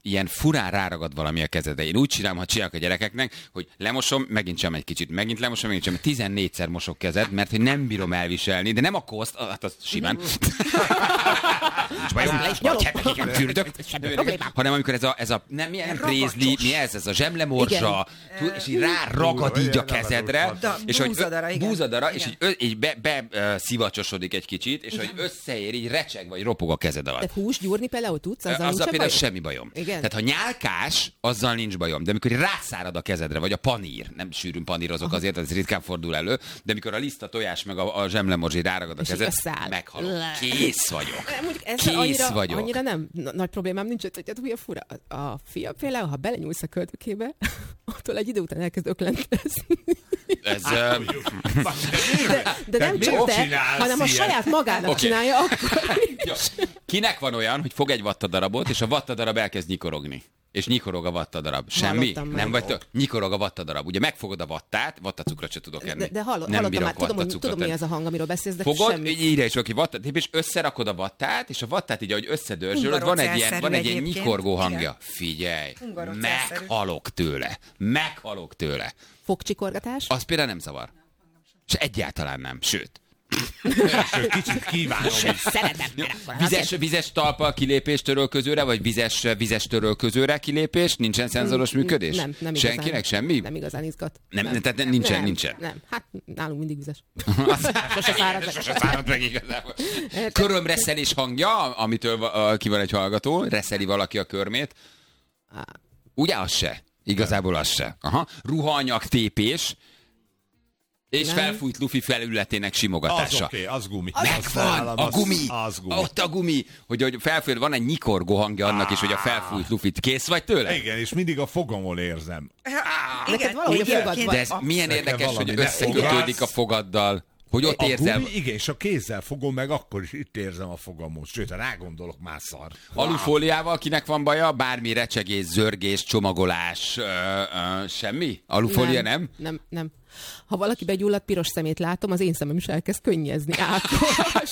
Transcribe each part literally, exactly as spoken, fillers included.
ilyen furán ráragad valami a kezedre. Én úgy csinálom, ha csinálok a gyerekeknek, hogy lemosom, megint sem egy kicsit, megint lemosom, megint sem, tizennégyszer mosok kezed, mert hogy nem bírom elviselni, de nem a koszt, hát az simán. hanem amikor ez a, ez a nem milyen prézli, mi ez, ez a zsemlemorzsa, és így ráragad így a kezedre, és hogy búzadara, és így, így be, be uh, szivacsosodik egy kicsit, és igen. hogy összeér, így recseg, vagy ropog a kezed alatt. Tehát hús gyúrni például tudsz? Azzal, azzal például bajom? Semmi bajom. Igen? Tehát ha nyálkás, azzal nincs bajom. De amikor rászárad a kezedre, vagy a panír, nem sűrűn panírozok aha. azért, ez ritkán fordul elő, de amikor a liszta tojás meg a, a zsemlemorzsi ráragad a kezed, meghalok. Kész vagyok. Kész annyira, vagyok. Annyira nem nagy problémám nincs, hogy hát fura. A fia például, ha belenyúlsz a költőkébe, attól egy idő után elkezd öklentezni. Ez... de, de nem csak te, hanem a saját magának okay. csinálja akkor Kinek van olyan, hogy fog egy vattadarabot, és a vattadarab elkezd nyikorogni? És nyikorog a vattadarab. Semmi? Hallottam nem vagy tök? Nyikorog a vattadarab. Ugye megfogod a vattát, vattacukrot se tudok enni. De, de hallott, nem hallottam már, tudom, hogy, tudom, mi enni. az a hang, amiről beszélsz, de fogod, semmi. Fogod, így is, aki vattát, és összerakod a vattát, és a vattát így, ahogy összedörzsölöd, van egy ilyen, van egy ilyen nyikorgó hangja. Igen. Figyelj, meghalok tőle. Meghalok tőle. Fogcsikorgatás? Az például nem zavar. És egyáltalán nem, sőt. Kicsit kívánom. Szeretem. Vizes, vizes talpa kilépés törölközőre, vagy vizes, vizes törölközőre kilépés? Nincsen szenzoros működés? Nem, nem igazán. Senkinek semmi? Nem igazán izgat. Nem, nem. Tehát nincsen, nem, nincsen. Nem, hát nálunk mindig vizes. Sose szárad meg. Sose szárad meg igazából. Körömreszelés hangja, amitől uh, ki van egy hallgató, reszeli valaki a körmét. Ugye az se? Igazából az se. Aha. Ruhaanyag tépés. És nem. Felfújt lufi felületének simogatása. Az oké, okay, az gumi. Megvan, a gumi. Az gumi. Ott a gumi. Hogy, hogy felfújt, van egy nyikorgó hangja annak is, hogy a felfújt lufit. Kész vagy tőle? Igen, és mindig a fogamon érzem. Neked valahogy a fogad van. De ez milyen érdekes, hogy összekötődik a fogaddal. Hogy ott a érzem. Gumi, igen, és a kézzel fogom meg, akkor is itt érzem a fogamot. Sőt, ha rágondolok, már szar. Alufóliával kinek van baja? Bármi recsegés, zörgés, csomagolás, ö, ö, semmi? Alufólia nem? Nem, nem. nem. Ha valaki begyulladt piros szemét látom, az én szemem is elkezd könnyezni. Ákos.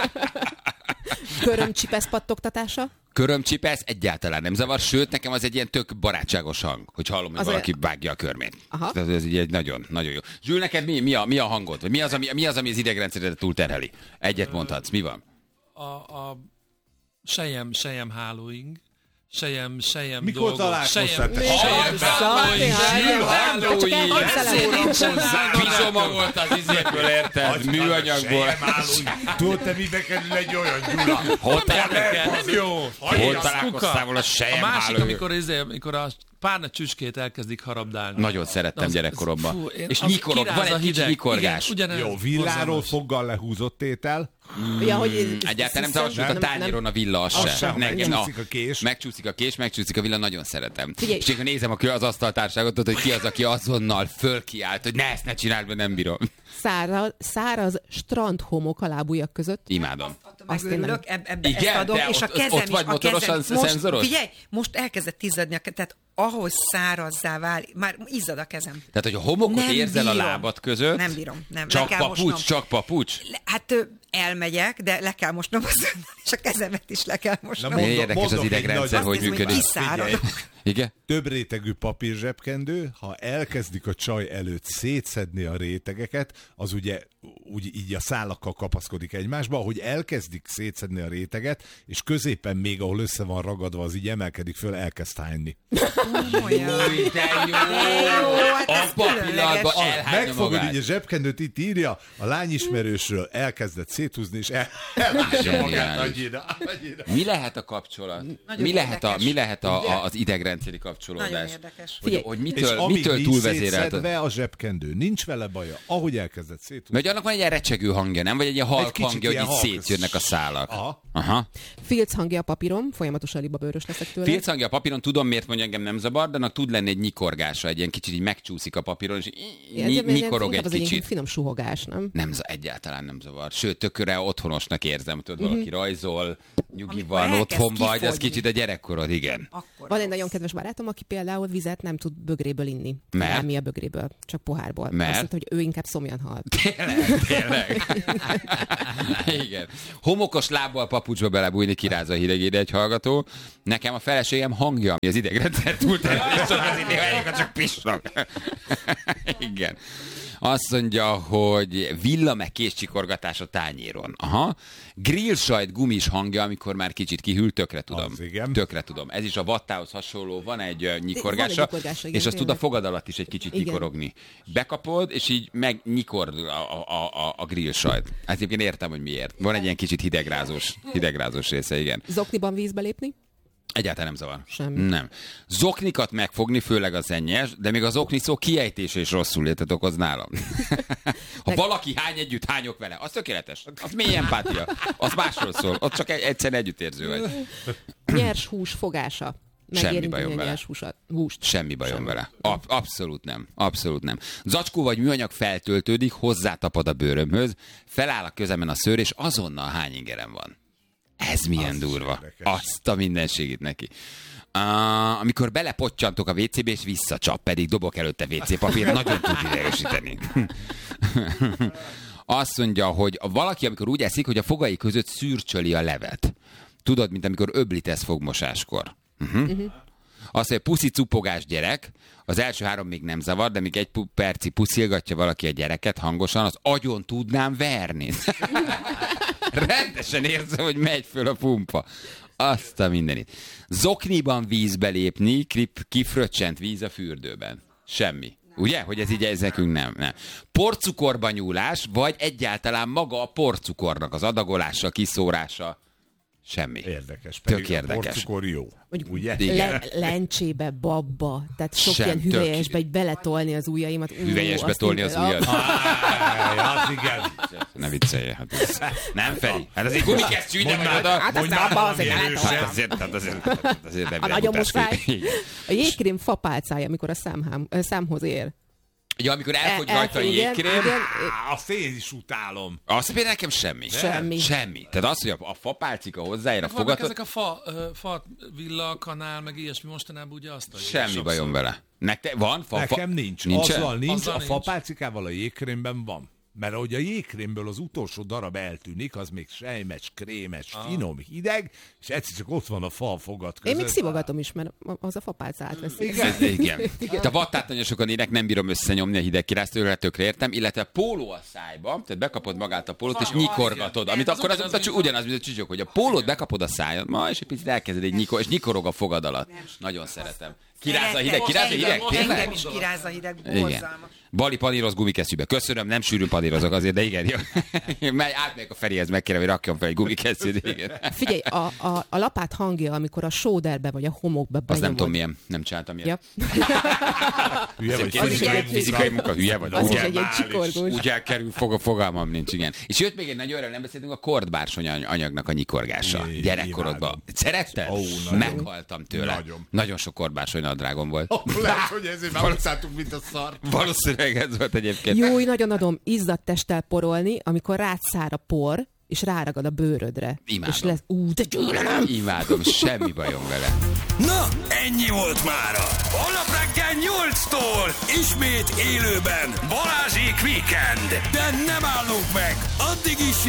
Körömcsipesz pattogtatása? Körömcsipesz egyáltalán nem zavar, sőt, nekem az egy ilyen tök barátságos hang, hogy hallom, hogy az valaki olyan... vágja a körmét. Aha. Tehát ez egy nagyon, nagyon jó. Zsül, neked mi, mi, a, mi a hangod? Vagy mi az, ami, mi az, ami az idegrendszeredet túlterheli? Egyet mondhatsz, mi van? A, a sejem, sejem hálóing. Sejem, sejem Mikor dolgok. találkoztál? Sejem, sejem hálóing. Pizomagolt az izéből, érted? Műanyagból. Tudod, te mibe kerül egy olyan Gyula? Hol találkoztál volna a sejem hálóing? A másik, amikor, izé, amikor a párna csücskét elkezdik harabdálni. Nagyon szerettem az, gyerekkoromban. Fú, én, és nyikorog, van egy kicsi nyikorgás. Igen, jó, villáról foggal lehúzott étel. Mm. Ja, hogy egyáltalán nem zavart, a tányéron a villa, az, az sem. Megcsúszik a kés. Megcsúszik a kés, megcsúszik a villa, nagyon szeretem. Figyelj. És akkor nézem az asztaltárságot, hogy ki az, aki azonnal fölkiált, hogy ne ezt ne csináld, mert nem bírom. Száraz, száraz strandhomok a lábujjak között. Imádom. Azt örülök, eb, ebbe igen, ezt adom, és a kezem ott is, vagy a kezem, most, figyelj, most elkezdett izzadni, tehát ahhoz szárazzá válik, már izzad a kezem. Tehát, hogy a homokot nem érzel bírom. A lábad között. Nem bírom, nem. Csak papucs, mosnom. Csak papucs. Hát elmegyek, de le kell mosnom az, és a kezemet is le kell mosnom. Milyen érdekes az idegrendszer, hogy működik. Igen? Több rétegű papírzsebkendő, ha elkezdik a csaj előtt szétszedni a rétegeket, az ugye úgy így a szálakkal kapaszkodik egymásba, ahogy elkezdik szétszedni a réteget, és középen még, ahol össze van ragadva, az így emelkedik föl, elkezd hányni. Új, de jó! Abba a pillanatban elhányja megfogod magát. Így a zsebkendőt, itt írja, a lányismerősről elkezdett széthúzni, és el, elhányja magát annyira, annyira. Mi lehet a kapcsolat? Mi lehet, a, mi lehet a, a, az idegrendszeri kapcsolódás? Nagyon érdekes. Hogy, hogy mitől, és mitől túlvezérelt? A zsebkendő, nincs vele baja, ahogy elkezdett széthúzni. Mert annak van egy ilyen recsegő hangja, nem? Vagy egy ilyen halk hangja, hogy így szétjönnek a szálak. Aha. Aha. Filc hangja a papíron, folyamatosan libabőrös leszek tőle. Filc hangja a papíron, tudom, miért mondja, engem nem zavar, de annak tud lenni egy nyikorgása, egy ilyen kicsit így megcsúszik a papíron, és Ja, ny- de nyikorog inkább egy az kicsit. finom suhogás, nem? Nem, egyáltalán nem zavar. Sőt, tökre otthonosnak érzem, tudod, valaki rajzol, nyugi Amikor van, elkezd otthon vagy, az kifogyni. kicsit a gyerekkorod, igen. Akkor Van egy rossz. nagyon kedves barátom, aki például vizet nem tud bögréből inni. Mert? Nem mi a bögréből, csak pohárból. Mert? Azt mondta, hogy ő inkább szomjan hal. Tényleg, tényleg. Igen. Homokos lábbal papucsba belebújni, kirázza a hidegére egy hallgató. Nekem a feleségem hangja, ami az idegrendszer túlterhelés, csak az idő, csak pisnak. Igen. Azt mondja, hogy villa meg kézcsikorgatás a tányéron. Aha. Grill sajt gumis hangja, amikor már kicsit kihűl, tökre tudom. Az igen. Tökre tudom. Ez is a vattához hasonló, van egy uh, nyikorgása, Van egy nyikorgása, igen, és azt tud a tényleg. fogad alatt is egy kicsit Igen. nyikorogni. Bekapod, és így megnyikord a, a, a, a grill sajt. Hát egyébként értem, hogy miért. Van egy ilyen kicsit hidegrázós, hidegrázós része, igen. Zokniban vízbe lépni? Egyáltalán nem zavar. Semmi. Nem. Zoknikat megfogni, főleg az ennyes, de még az okni szó kiejtése is rosszul létet okoz nálam. Ha valaki hány együtt, hányok vele, az tökéletes. Az mély empátia. Az másról szól. Ott csak egy, egyszerűen együttérző vagy. Nyers hús fogása. Semmi Megérinteni bajom a vele. nyers húsat, húst. Semmi bajom vele. Ab- abszolút nem. Abszolút nem. Zacskó vagy műanyag feltöltődik, hozzátapad a bőrömhöz, feláll a közemben a szőr, és azonnal hány ingerem van. Ez milyen Az durva. érdekes. Azt a mindenségét neki. Uh, amikor belepottyantok a vé cébe, és visszacsap, pedig dobok előtte vé cé papírt, nagyon tud idegesíteni. Azt mondja, hogy valaki, amikor úgy eszik, hogy a fogai között szürcsöli a levet. Tudod, mint amikor öblítesz fogmosáskor. Uh-huh. Uh-huh. Azt mondja, puszi cupogás gyerek, az első három még nem zavar, de még egy pu- perci puszilgatja valaki a gyereket hangosan, az agyon tudnám verni. Rendesen érzem, hogy megy föl a pumpa. Azt a mindenit. Zokniban vízbe lépni, krip, kifröccsent víz a fürdőben. Semmi. Ugye? Hogy ez így ez nekünk nem. nem. Porcukorba nyúlás, vagy egyáltalán maga a porcukornak az adagolása, kiszórása. Semmi. Érdekes. Tök Pedig érdekes. A porcukor jó. Vagy Ugye? Igen. Le, lencsébe, babba, tehát sok Sem, ilyen tök. hüvelyesbe, így beletolni az ujjaimat. Ú, Hüvelyesbe azt tolni így- az ujjad. Áj, az igen. Ne viccelje. Hát ez... Nem, Feri. Hát azért gumikesztyű ide meg oda. Hát azt Mondj már abba valami azért ne erősebb. lehet. Hát azért, hát azért, hát azért nem A nagyon utázkodik. muszáj. Igen. A jégkrém fapálcája, amikor a számhám, ö, számhoz ér. Ja, amikor elfogy El- rajta a elfogy, igen, jégkrém, igen. Á, azt én is utálom. azt például nekem semmi. Semmi. Semmi. Tehát az, hogy a, a fapálcika hozzáér a Meg vannak fogat, ezek a fa, ö, fa villa, kanál, meg ilyesmi mostanában ugye azt adják semmi sokszor. bajom vele. Nektek van? Fa, Nekem fa... nincs. Nincsen? Azzal nincs, Azzal a nincs. fapálcikával a jégkrémben van. Mert ahogy a jégkrémből az utolsó darab eltűnik, az még sejmes, krémes, finom, hideg, és egyszer csak ott van a fa a fogad Én között. még szivogatom is, mert az a fapálca átveszi. Igen. Igen. Igen. A vattát nagyon sokan ének, nem bírom összenyomni a hideg kiráztőre, tökre értem, illetve póló a szájba, tehát bekapod magát a pólót, és nyikorgatod. Amit Az akkor az, ugyanaz, az, mint ugyanaz, mint a csücsök, hogy a pólót bekapod a szájadba, és egy picit elkezded egy nyikor, és nyikorog a fogad alatt. Nagyon szeretem. Kiráz a hideg, kiráz a hideg? Tényleg? Engem is kiráz a hideg, Igen. borzalmas. Bali paníroz gumikesztyűbe. Köszönöm, nem sűrűn panírozok azért, de igen, jó. Megy, átmegyek a Ferihez, megkérem, hogy rakjon fel egy gumikesztyűt, igen. Figyelj, a, a, a lapát hangja, amikor a sóderbe vagy a homokba Azt benyomod. nem tudom milyen, nem csináltam ilyet. Ja. Hülye vagy Az is fizikai egy- munka. Fizikai munka, hülye vagy. Az is Ugye? egy ilyen csikorgós. Úgy elkerül, fog, fogalmam nincs, igen. És jött még egy nagyon öreg, nem beszéltünk a kordbársony anyagnak a nyikorgása. Jé, Gyerekkorodban. imádom. Szeretted? Ó, nagyon. Meghaltam tőle. Nagyon. Nagyon sok kordbársony nadrágom volt. Lehet, hogy ezért már utáltuk, mint a szar. Valószínűleg ez volt egyébként. Jó, nagyon adom izzadt testtel porolni, amikor rád szár a por, és ráragad a bőrödre. Imádom. És lesz, ú, de gyűlölöm! Imádom, semmi bajom vele. Na, ennyi volt mára. Holnap reggel nyolctól ismét élőben Balázsék Weekend. De nem állunk meg. Addig is